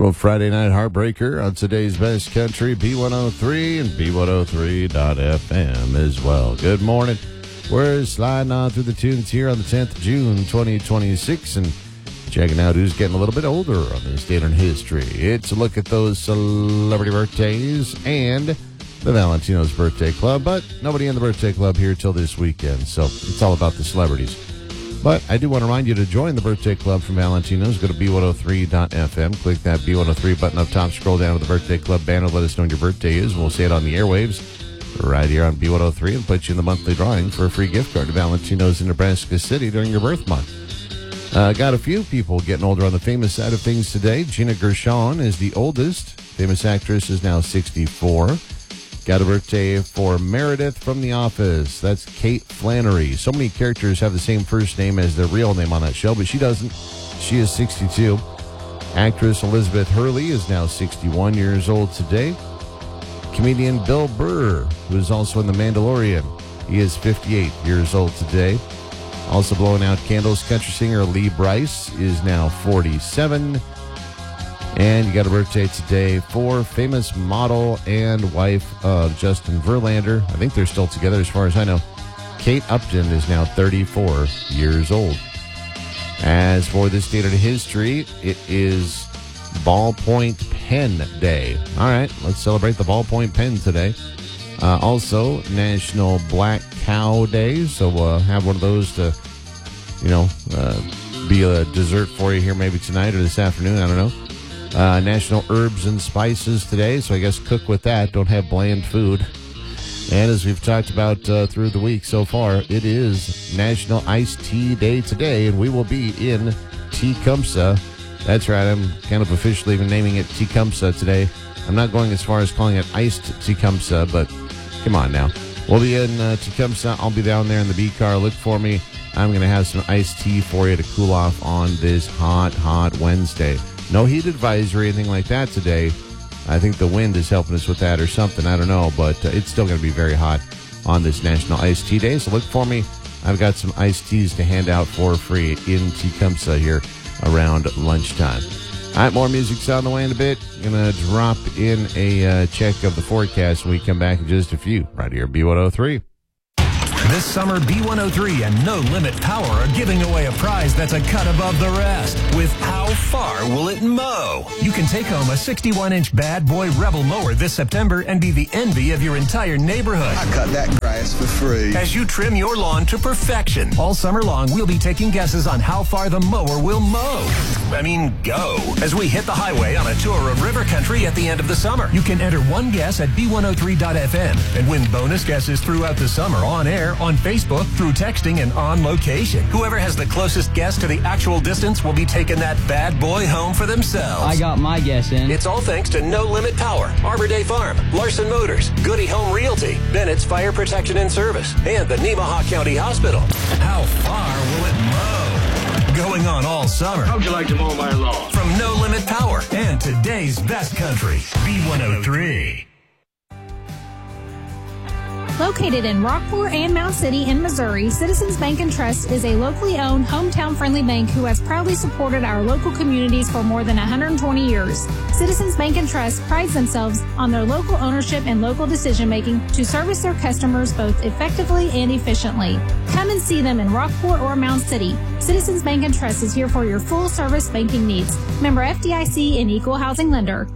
Little Friday night heartbreaker on today's Best Country, B103 and B103.fm as well. Good morning. We're sliding on through the tunes here on the 10th of June, 2026, and checking out who's getting a little bit older on this day in history. It's a look at those celebrity birthdays and the Valentino's Birthday Club, but nobody in the birthday club here till this weekend, so it's all about the celebrities. But I do want to remind you to join the birthday club from Valentino's. Go to B103.fm, click that B103 button up top, scroll down to the birthday club banner, let us know when your birthday is, and we'll say it on the airwaves right here on B103 and put you in the monthly drawing for a free gift card to Valentino's in Nebraska City during your birth month. Got a few people getting older on the famous side of things today. Gina Gershon is the oldest. Famous actress is now 64. Got a birthday for Meredith from The Office. That's Kate Flannery. So many characters have the same first name as their real name on that show, but she doesn't. She is 62. Actress Elizabeth Hurley is now 61 years old today. Comedian Bill Burr, who is also in The Mandalorian, he is 58 years old today. Also blowing out candles, country singer Lee Brice is now 47. And you got a birthday today for famous model and wife of Justin Verlander. I think they're still together as far as I know. Kate Upton is now 34 years old. As for this date in history, it is Ballpoint Pen Day. All right, let's celebrate the ballpoint pen today. Also, National Black Cow Day. So we'll have one of those to, be a dessert for you here maybe tonight or this afternoon. I don't know. National Herbs and Spices today, so I guess cook with that. Don't have bland food. And as we've talked about through the week so far, it is National Iced Tea Day today, and we will be in Tecumseh. That's right, I'm kind of officially even naming it Tecumseh today. I'm not going as far as calling it Iced Tecumseh, but come on now. We'll be in Tecumseh. I'll be down there in the B car. Look for me. I'm going to have some iced tea for you to cool off on this hot Wednesday. No heat advisory, anything like that today. I think the wind is helping us with that or something. I don't know, but it's still going to be very hot on this National Iced Tea Day. So look for me. I've got some iced teas to hand out for free in Tecumseh here around lunchtime. All right, more music's on the way in a bit. Going to drop in a check of the forecast when we come back in just a few. Right here, B103. This summer, B103 and No Limit Power are giving away a prize that's a cut above the rest with How Far Will It Mow? You can take home a 61-inch Bad Boy Rebel mower this September and be the envy of your entire neighborhood. I cut that grass for free. As you trim your lawn to perfection. All summer long, we'll be taking guesses on how far the mower will mow. Go. As we hit the highway on a tour of river country at the end of the summer. You can enter one guess at B103.fm and win bonus guesses throughout the summer on air, on Facebook, through texting, and on location. Whoever has the closest guess to the actual distance will be taking that bad boy home for themselves. I got my guess in. It's all thanks to No Limit Power, Arbor Day Farm, Larson Motors, Goody Home Realty, Bennett's Fire Protection and Service, and the Nemaha County Hospital. How far will it mow? Going on all summer. How'd you like to mow my lawn? From No Limit Power and today's best country, B103. Located in Rockport and Mount City in Missouri, Citizens Bank & Trust is a locally owned, hometown-friendly bank who has proudly supported our local communities for more than 120 years. Citizens Bank & Trust prides themselves on their local ownership and local decision-making to service their customers both effectively and efficiently. Come and see them in Rockport or Mount City. Citizens Bank & Trust is here for your full-service banking needs. Member FDIC and Equal Housing Lender.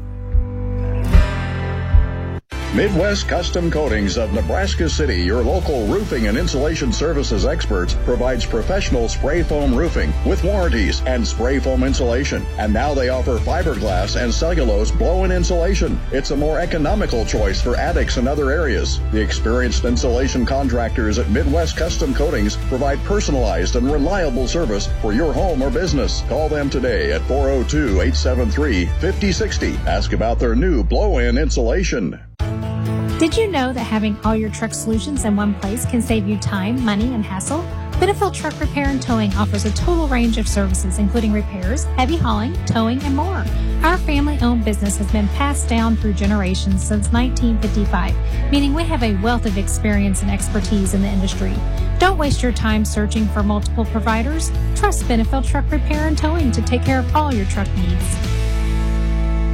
Midwest Custom Coatings of Nebraska City, your local roofing and insulation services experts, provides professional spray foam roofing with warranties and spray foam insulation. And now they offer fiberglass and cellulose blow-in insulation. It's a more economical choice for attics and other areas. The experienced insulation contractors at Midwest Custom Coatings provide personalized and reliable service for your home or business. Call them today at 402-873-5060. Ask about their new blow-in insulation. Did you know that having all your truck solutions in one place can save you time, money, and hassle? Benefield Truck Repair and Towing offers a total range of services, including repairs, heavy hauling, towing, and more. Our family-owned business has been passed down through generations since 1955, meaning we have a wealth of experience and expertise in the industry. Don't waste your time searching for multiple providers. Trust Benefield Truck Repair and Towing to take care of all your truck needs.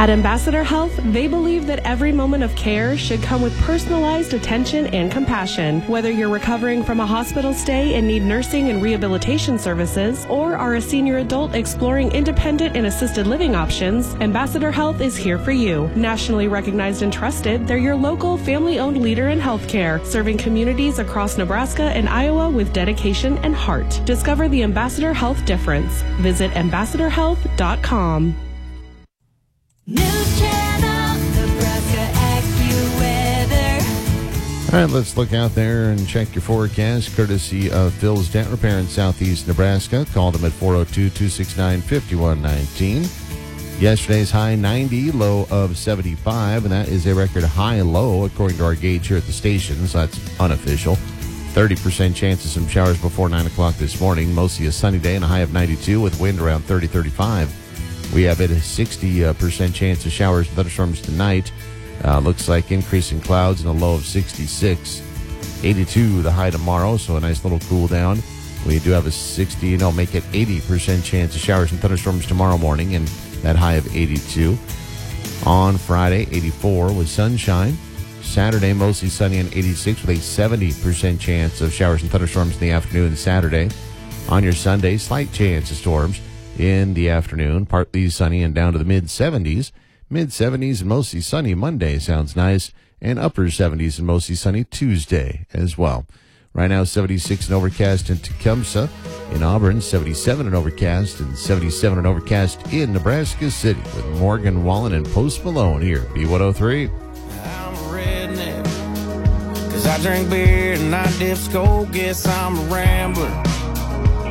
At Ambassador Health, they believe that every moment of care should come with personalized attention and compassion. Whether you're recovering from a hospital stay and need nursing and rehabilitation services, or are a senior adult exploring independent and assisted living options, Ambassador Health is here for you. Nationally recognized and trusted, they're your local family-owned leader in healthcare, serving communities across Nebraska and Iowa with dedication and heart. Discover the Ambassador Health difference. Visit ambassadorhealth.com. News Channel, Nebraska AccuWeather. All right, let's look out there and check your forecast, courtesy of Phil's Dent Repair in Southeast Nebraska. Call them at 402-269-5119. Yesterday's high 90, low of 75, and that is a record high low according to our gauge here at the station, so that's unofficial. 30% chance of some showers before 9 o'clock this morning. Mostly a sunny day and a high of 92 with wind around 30-35. We have a 60% chance of showers and thunderstorms tonight. Looks like increasing clouds and a low of 66. 82 the high tomorrow, so a nice little cool down. We do have a 80% chance of showers and thunderstorms tomorrow morning and that high of 82. On Friday, 84 with sunshine. Saturday, mostly sunny and 86 with a 70% chance of showers and thunderstorms in the afternoon Saturday. On your Sunday, slight chance of storms in the afternoon, partly sunny and down to the mid-70s. Mid-70s and mostly sunny Monday sounds nice, and upper 70s and mostly sunny Tuesday as well. Right now, 76 and overcast in Tecumseh. In Auburn, 77 and overcast, and 77 and overcast in Nebraska City with Morgan Wallen and Post Malone here, B103. I'm a redneck, 'cause I drink beer and I dip skull. Guess I'm a rambler.